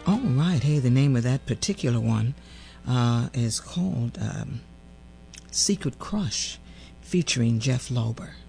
All right. Hey, the name of that particular one is called Secret Crush, featuring Jeff Lober.